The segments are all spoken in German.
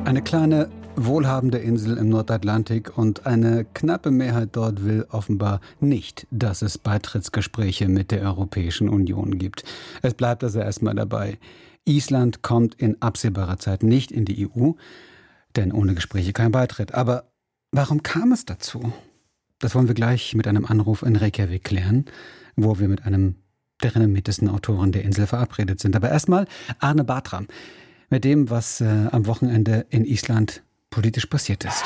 Eine kleine, wohlhabende Insel im Nordatlantik und eine knappe Mehrheit dort will offenbar nicht, dass es Beitrittsgespräche mit der Europäischen Union gibt. Es bleibt also erstmal dabei. Island kommt in absehbarer Zeit nicht in die EU, denn ohne Gespräche kein Beitritt. Aber warum kam es dazu? Das wollen wir gleich mit einem Anruf in Reykjavik klären, wo wir mit einem der renommiertesten Autoren der Insel verabredet sind. Aber erstmal Arne Bartram mit dem, was am Wochenende in Island politisch passiert ist.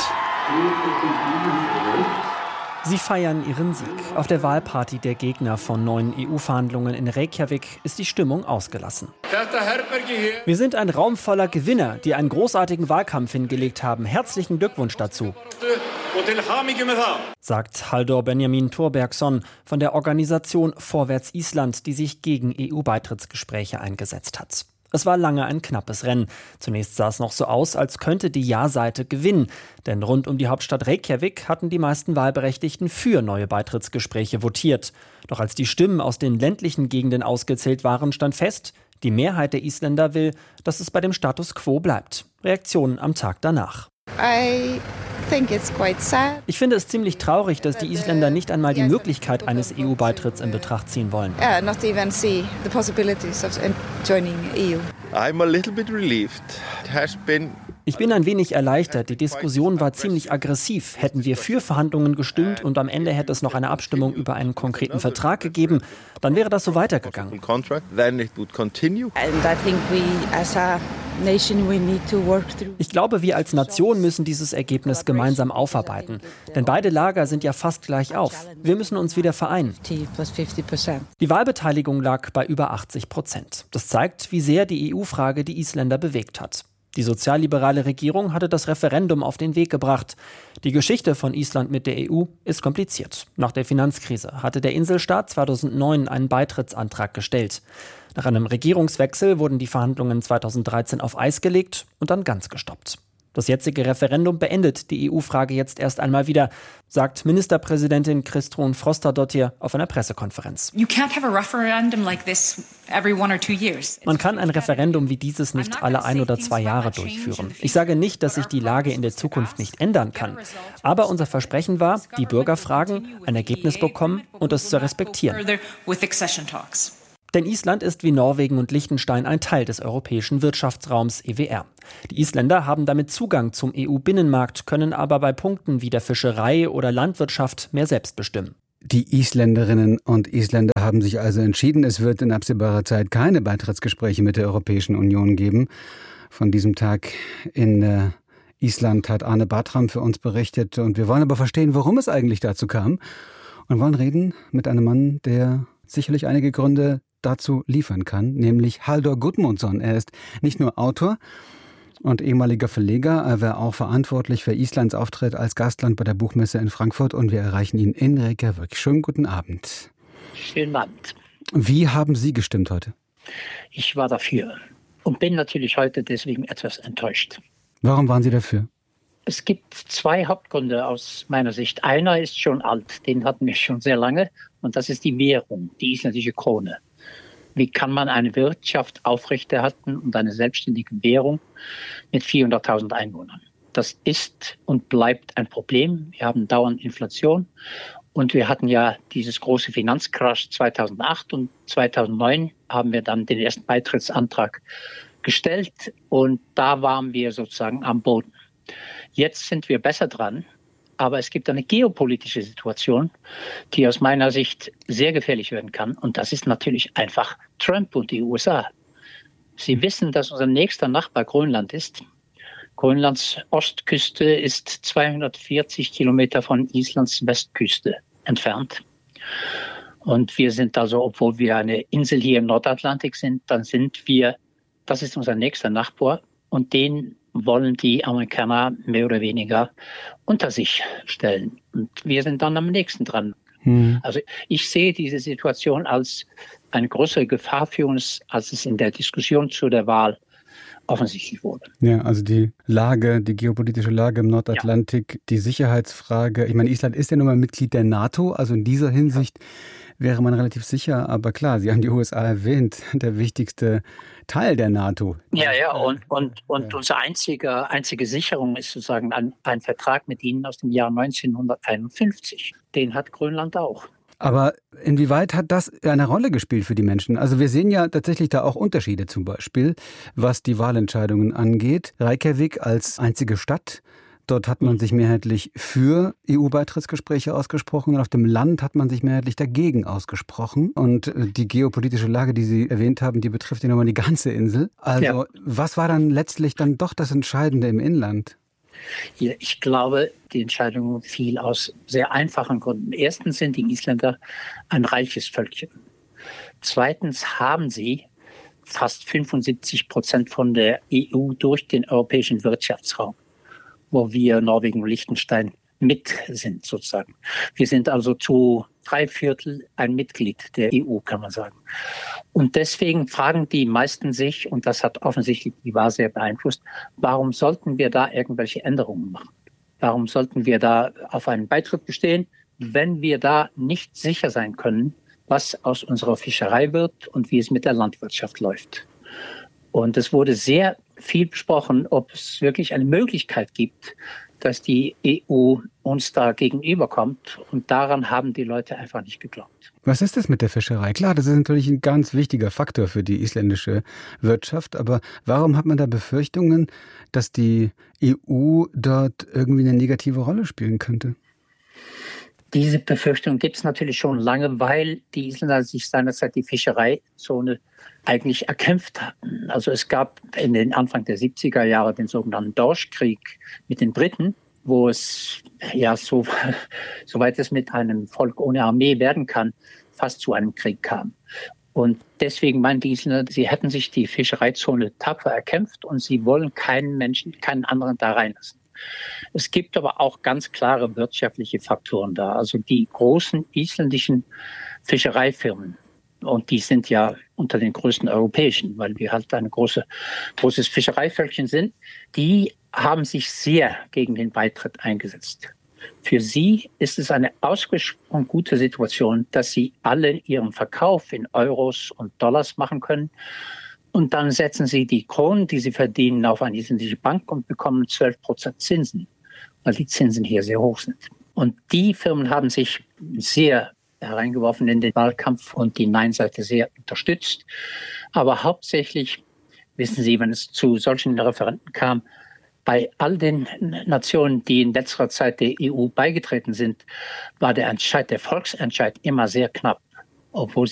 Sie feiern ihren Sieg. Auf der Wahlparty der Gegner von neuen EU-Verhandlungen in Reykjavik ist die Stimmung ausgelassen. Wir sind ein Raum voller Gewinner, die einen großartigen Wahlkampf hingelegt haben. Herzlichen Glückwunsch dazu, sagt Halldór Benjamin Thorbergsson von der Organisation Vorwärts Island, die sich gegen EU-Beitrittsgespräche eingesetzt hat. Es war lange ein knappes Rennen. Zunächst sah es noch so aus, als könnte die Ja-Seite gewinnen. Denn rund um die Hauptstadt Reykjavik hatten die meisten Wahlberechtigten für neue Beitrittsgespräche votiert. Doch als die Stimmen aus den ländlichen Gegenden ausgezählt waren, stand fest, die Mehrheit der Isländer will, dass es bei dem Status quo bleibt. Reaktionen am Tag danach. Ich finde es ziemlich traurig, dass die Isländer nicht einmal die Möglichkeit eines EU-Beitritts in Betracht ziehen wollen. Ich bin ein wenig erleichtert. Die Diskussion war ziemlich aggressiv. Hätten wir für Verhandlungen gestimmt und am Ende hätte es noch eine Abstimmung über einen konkreten Vertrag gegeben, dann wäre das so weitergegangen. Ich glaube, wir als Nation müssen dieses Ergebnis gemeinsam aufarbeiten. Denn beide Lager sind ja fast gleich auf. Wir müssen uns wieder vereinen. Die Wahlbeteiligung lag bei über 80%. Das zeigt, wie sehr die EU-Frage die Isländer bewegt hat. Die sozialliberale Regierung hatte das Referendum auf den Weg gebracht. Die Geschichte von Island mit der EU ist kompliziert. Nach der Finanzkrise hatte der Inselstaat 2009 einen Beitrittsantrag gestellt. Nach einem Regierungswechsel wurden die Verhandlungen 2013 auf Eis gelegt und dann ganz gestoppt. Das jetzige Referendum beendet die EU-Frage jetzt erst einmal wieder, sagt Ministerpräsidentin Kristrún Frostadóttir auf einer Pressekonferenz. Man kann ein Referendum wie dieses nicht alle 1 oder 2 Jahre durchführen. Ich sage nicht, dass sich die Lage in der Zukunft nicht ändern kann. Aber unser Versprechen war, die Bürger fragen, ein Ergebnis bekommen und es zu respektieren. Denn Island ist wie Norwegen und Liechtenstein ein Teil des europäischen Wirtschaftsraums EWR. Die Isländer haben damit Zugang zum EU-Binnenmarkt, können aber bei Punkten wie der Fischerei oder Landwirtschaft mehr selbst bestimmen. Die Isländerinnen und Isländer haben sich also entschieden, es wird in absehbarer Zeit keine Beitrittsgespräche mit der Europäischen Union geben. Von diesem Tag in Island hat Arne Bartram für uns berichtet. Und wir wollen aber verstehen, warum es eigentlich dazu kam. Und wollen reden mit einem Mann, der sicherlich einige Gründe dazu liefern kann, nämlich Halldór Gudmundsson. Er ist nicht nur Autor und ehemaliger Verleger, er war auch verantwortlich für Islands Auftritt als Gastland bei der Buchmesse in Frankfurt und wir erreichen ihn in Reykjavik. Schönen guten Abend. Schönen Abend. Wie haben Sie gestimmt heute? Ich war dafür und bin natürlich heute deswegen etwas enttäuscht. Warum waren Sie dafür? Es gibt 2 Hauptgründe aus meiner Sicht. Einer ist schon alt, den hatten wir schon sehr lange und das ist die Währung, die isländische Krone. Wie kann man eine Wirtschaft aufrechterhalten und eine selbstständige Währung mit 400.000 Einwohnern? Das ist und bleibt ein Problem. Wir haben dauernd Inflation und wir hatten ja dieses große Finanzcrash 2008 und 2009 haben wir dann den ersten Beitrittsantrag gestellt und da waren wir sozusagen am Boden. Jetzt sind wir besser dran. Aber es gibt eine geopolitische Situation, die aus meiner Sicht sehr gefährlich werden kann. Und das ist natürlich einfach Trump und die USA. Sie wissen, dass unser nächster Nachbar Grönland ist. Grönlands Ostküste ist 240 Kilometer von Islands Westküste entfernt. Und wir sind also, obwohl wir eine Insel hier im Nordatlantik sind, das ist unser nächster Nachbar. Und den wollen die Amerikaner mehr oder weniger unter sich stellen. Und wir sind dann am nächsten dran. Also ich sehe diese Situation als eine größere Gefahr für uns, als es in der Diskussion zu der Wahl offensichtlich wurde. Ja, also die geopolitische Lage im Nordatlantik, die Sicherheitsfrage. Ich meine, Island ist ja nun mal Mitglied der NATO, also in dieser Hinsicht wäre man relativ sicher. Aber klar, Sie haben die USA erwähnt, der wichtigste Teil der NATO. Und unsere einzige Sicherung ist sozusagen ein Vertrag mit ihnen aus dem Jahr 1951. Den hat Grönland auch. Aber inwieweit hat das eine Rolle gespielt für die Menschen? Also wir sehen ja tatsächlich da auch Unterschiede zum Beispiel, was die Wahlentscheidungen angeht. Reykjavik als einzige Stadt, dort hat man sich mehrheitlich für EU-Beitrittsgespräche ausgesprochen und auf dem Land hat man sich mehrheitlich dagegen ausgesprochen. Und die geopolitische Lage, die Sie erwähnt haben, die betrifft ja nochmal die ganze Insel. Also was war dann letztlich dann doch das Entscheidende im Inland? Ich glaube, die Entscheidung fiel aus sehr einfachen Gründen. Erstens sind die Isländer ein reiches Völkchen. Zweitens haben sie fast 75% von der EU durch den europäischen Wirtschaftsraum, wo wir, Norwegen und Liechtenstein, mit sind sozusagen. Wir sind also zu 3/4 ein Mitglied der EU, kann man sagen. Und deswegen fragen die meisten sich, und das hat offensichtlich die Wahl sehr beeinflusst, warum sollten wir da irgendwelche Änderungen machen? Warum sollten wir da auf einen Beitritt bestehen, wenn wir da nicht sicher sein können, was aus unserer Fischerei wird und wie es mit der Landwirtschaft läuft? Und es wurde sehr viel besprochen, ob es wirklich eine Möglichkeit gibt, dass die EU uns da gegenüberkommt. Und daran haben die Leute einfach nicht geglaubt. Was ist das mit der Fischerei? Klar, das ist natürlich ein ganz wichtiger Faktor für die isländische Wirtschaft. Aber warum hat man da Befürchtungen, dass die EU dort irgendwie eine negative Rolle spielen könnte? Diese Befürchtung gibt es natürlich schon lange, weil die Isländer sich seinerzeit die Fischereizone eigentlich erkämpft hatten. Also es gab in den Anfang der 70er Jahre den sogenannten Dorschkrieg mit den Briten, wo es soweit es mit einem Volk ohne Armee werden kann, fast zu einem Krieg kam. Und deswegen meinen die Isländer, sie hätten sich die Fischereizone tapfer erkämpft und sie wollen keinen anderen da reinlassen. Es gibt aber auch ganz klare wirtschaftliche Faktoren da. Also die großen isländischen Fischereifirmen, und die sind ja unter den größten europäischen, weil wir halt ein großes Fischereivölkchen sind, die haben sich sehr gegen den Beitritt eingesetzt. Für sie ist es eine ausgesprochen gute Situation, dass sie alle ihren Verkauf in Euros und Dollars machen können. Und dann setzen sie die Kronen, die sie verdienen, auf eine isländische Bank und bekommen 12% Zinsen, weil die Zinsen hier sehr hoch sind. Und die Firmen haben sich sehr hereingeworfen in den Wahlkampf und die Nein-Seite sehr unterstützt. Aber hauptsächlich, wissen Sie, wenn es zu solchen Referenden kam, bei all den Nationen, die in letzter Zeit der EU beigetreten sind, war der Volksentscheid immer sehr knapp, obwohl